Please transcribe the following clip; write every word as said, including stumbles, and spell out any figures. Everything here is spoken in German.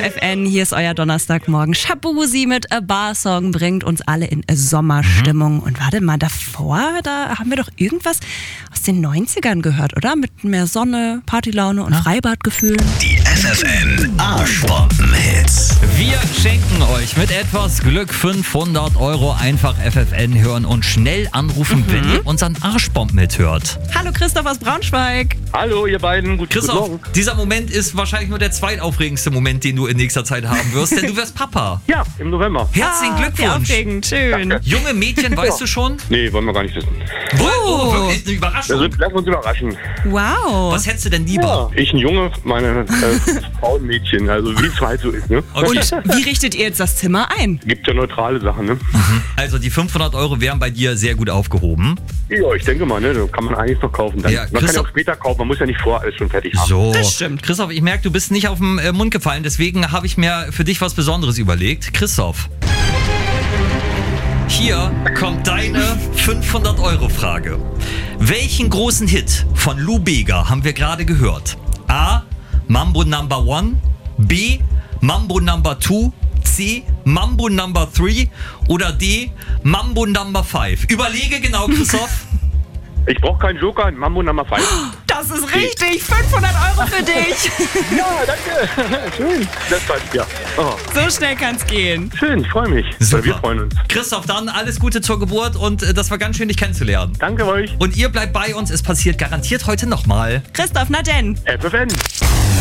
F N, hier ist euer Donnerstagmorgen. Shabuzi mit A Bar Song bringt uns alle in Sommerstimmung. Und warte mal, davor, da haben wir doch irgendwas aus den neunzigern gehört, oder? Mit mehr Sonne, Partylaune und Freibadgefühlen. Die F F N Arschbomben-Hits. Wir schenken euch mit etwas Glück fünfhundert Euro. Einfach F F N hören und schnell anrufen, mhm. wenn ihr unseren Arschbomben mithört. Hallo Christoph aus Braunschweig. Hallo ihr beiden, gut, Christoph, guten Morgen. Dieser Moment ist wahrscheinlich nur der zweitaufregendste Moment, den du in nächster Zeit haben wirst, denn du wirst Papa. Ja, im November. Herzlichen ah, Glückwunsch. Aufregend, schön. Danke. Junge Mädchen, weißt du schon? Nee, wollen wir gar nicht wissen. Oh, oh wirklich eine Überraschung. Also, lass uns überraschen. Wow. Was hättest du denn lieber? Ja, ich ein Junge, meine äh, Frau ein Mädchen, also wie es halt so ist, ne? Okay. Und wie richtet ihr jetzt das Zimmer ein? Gibt ja neutrale Sachen, ne? Also die fünfhundert Euro wären bei dir sehr gut aufgehoben. Ja, ich denke mal, ne? Da kann man eigentlich noch kaufen. Dann, Ja, man kann ja Christoph- auch später kaufen, man muss ja nicht vorher alles schon fertig haben. So, Das stimmt. Christoph, ich merke, du bist nicht auf den äh, Mund gefallen, deswegen habe ich mir für dich was Besonderes überlegt. Christoph, hier kommt deine fünfhundert Euro Frage. Welchen großen Hit von Lou Bega haben wir gerade gehört? A. Mambo Number One, B. Mambo Number Two, C. Mambo Number Three oder D. Mambo Number Five. Überlege genau, Christoph. Ich brauche keinen Joker, ein Mambo Nummer fünf. Das ist richtig, fünfhundert Euro für dich. Ja, danke. Schön. Das passt, ja. Oh, So schnell kann's gehen. schön, ich freue mich. Super. Wir freuen uns. Christoph, dann alles Gute zur Geburt und äh, das war ganz schön, dich kennenzulernen. Danke euch. Und ihr bleibt bei uns, es passiert garantiert heute nochmal. Christoph, na denn. F F N.